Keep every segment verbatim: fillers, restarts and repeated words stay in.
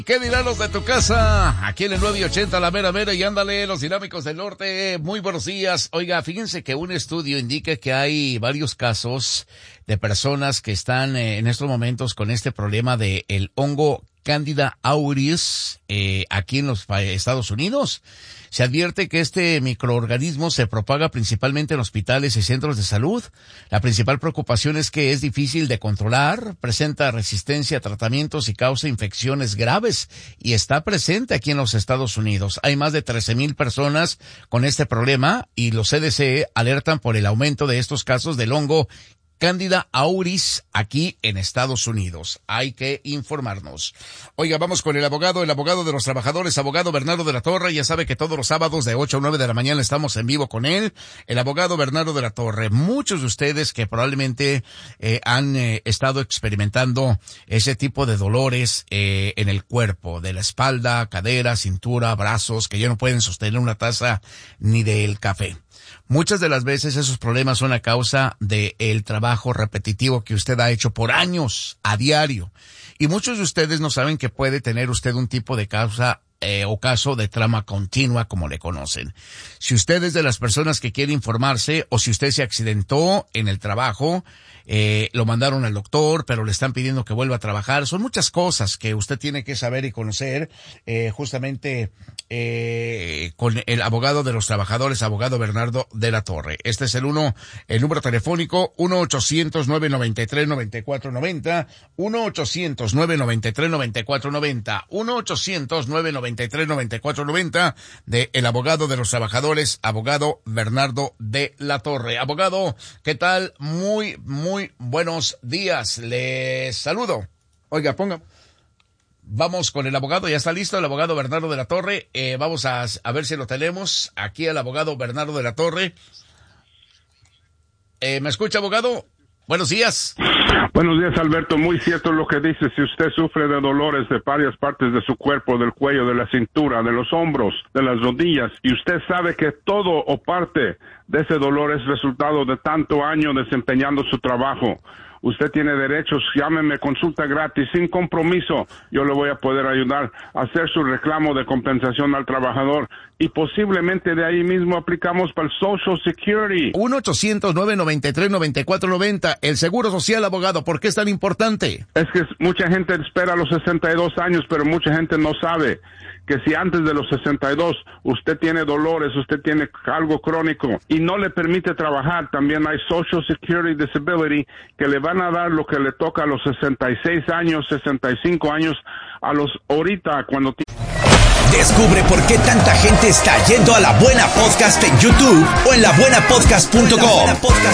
¿Qué dirán los de tu casa? Aquí en el nueve ochenta, la mera mera, y ándale, los dinámicos del norte. Muy buenos días. Oiga, fíjense que un estudio indica que hay varios casos de personas que están eh, en estos momentos con este problema de el hongo Candida auris eh, aquí en los Estados Unidos. Se advierte que este microorganismo se propaga principalmente en hospitales y centros de salud. La principal preocupación es que es difícil de controlar, presenta resistencia a tratamientos y causa infecciones graves y está presente aquí en los Estados Unidos. Hay más de trece mil personas con este problema y los C D C alertan por el aumento de estos casos del hongo Candida auris aquí en Estados Unidos. Hay que informarnos. Oiga, vamos con el abogado, el abogado de los trabajadores, abogado Bernardo de la Torre. Ya sabe que todos los sábados de ocho a nueve de la mañana estamos en vivo con él. El abogado Bernardo de la Torre. Muchos de ustedes que probablemente eh, han eh, estado experimentando ese tipo de dolores eh, en el cuerpo, de la espalda, cadera, cintura, brazos, que ya no pueden sostener una taza ni del café. Muchas de las veces esos problemas son a causa del trabajo repetitivo que usted ha hecho por años, a diario. Y muchos de ustedes no saben que puede tener usted un tipo de causa eh, o caso de trauma continua, como le conocen. Si usted es de las personas que quiere informarse o si usted se accidentó en el trabajo, eh, lo mandaron al doctor, pero le están pidiendo que vuelva a trabajar. Son muchas cosas que usted tiene que saber y conocer, eh, justamente eh, con el abogado de los trabajadores, abogado Bernardo de la Torre. Este es el uno, el número telefónico uno ochocientos nueve noventa y tres noventa y cuatro noventa, uno ochocientos nueve noventa y tres noventa y cuatro noventa, uno ochocientos nueve noventa y tres noventa y cuatro noventa de el abogado de los trabajadores, abogado Bernardo de la Torre. Abogado, ¿qué tal? Muy, muy buenos días. Les saludo. Oiga, ponga. Vamos con el abogado, ya está listo el abogado Bernardo de la Torre. Eh, vamos a, a ver si lo tenemos aquí al abogado Bernardo de la Torre. Eh, ¿Me escucha, abogado? Buenos días. Buenos días, Alberto. Muy cierto lo que dice. Si usted sufre de dolores de varias partes de su cuerpo, del cuello, de la cintura, de los hombros, de las rodillas, y usted sabe que todo o parte de ese dolor es resultado de tanto año desempeñando su trabajo, usted tiene derechos. Llámeme, consulta gratis, sin compromiso. Yo le voy a poder ayudar a hacer su reclamo de compensación al trabajador y posiblemente de ahí mismo aplicamos para el Social Security. uno ochocientos nueve noventa y tres noventa y cuatro noventa, el Seguro Social, abogado. ¿Por qué es tan importante? Es que mucha gente espera los sesenta y dos años, pero mucha gente no sabe que si antes de los sesenta y dos usted tiene dolores, usted tiene algo crónico y no le permite trabajar, también hay Social Security Disability que le van a dar lo que le toca a los sesenta y seis años, sesenta y cinco años, a los ahorita cuando... Descubre por qué tanta gente está yendo a La Buena Podcast en YouTube o en la buena podcast punto com.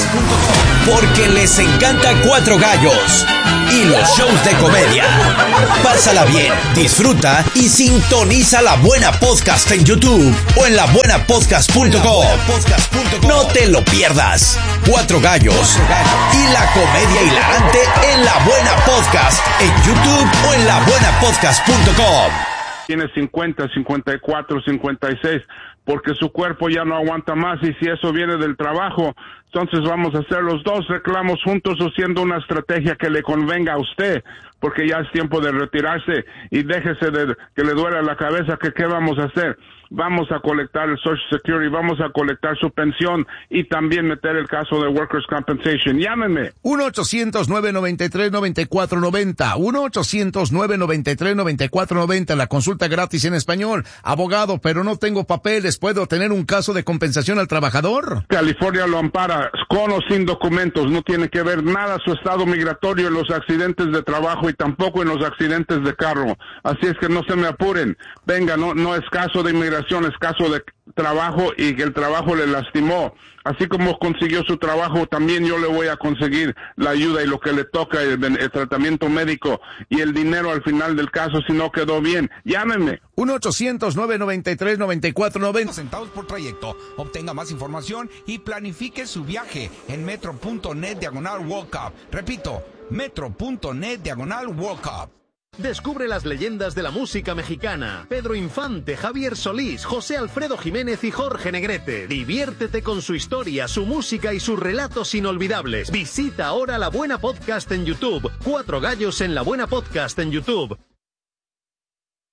Porque les encanta Cuatro Gallos y los shows de comedia. Pásala bien, disfruta y sintoniza La Buena Podcast en YouTube o en la buena podcast punto com. No te lo pierdas. Cuatro Gallos y la comedia hilarante en La Buena Podcast en YouTube o en la buena podcast punto com. Tiene cincuenta, cincuenta y cuatro, cincuenta y seis, porque su cuerpo ya no aguanta más, y si eso viene del trabajo, entonces vamos a hacer los dos reclamos juntos, haciendo una estrategia que le convenga a usted, porque ya es tiempo de retirarse y déjese de que le duela la cabeza, que qué vamos a hacer. Vamos a colectar el Social Security, vamos a colectar su pensión y también meter el caso de Workers' Compensation. Llámeme. uno ochocientos nueve noventa y tres noventa y cuatro noventa, uno ochocientos nueve noventa y tres noventa y cuatro noventa, la consulta gratis en español. Abogado, pero no tengo papeles, ¿puedo tener un caso de compensación al trabajador? California lo ampara, con o sin documentos, no tiene que ver nada su estado migratorio en los accidentes de trabajo y tampoco en los accidentes de carro. Así es que no se me apuren. Venga, no, no es caso de inmigración, es caso de trabajo y que el trabajo le lastimó. Así como consiguió su trabajo, también yo le voy a conseguir la ayuda y lo que le toca, el, el tratamiento médico y el dinero al final del caso si no quedó bien. Llámeme. uno ochocientos nueve noventa y tres noventa y cuatro noventa. Centavos por trayecto. Obtenga más información y planifique su viaje en metro punto net diagonal World Cup. Repito, metro punto net diagonal World Cup. Descubre las leyendas de la música mexicana. Pedro Infante, Javier Solís, José Alfredo Jiménez y Jorge Negrete. Diviértete con su historia, su música y sus relatos inolvidables. Visita ahora La Buena Podcast en YouTube. Cuatro Gallos en La Buena Podcast en YouTube.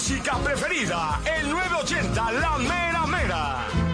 música preferida, el nueve ochenta La Mera Mera.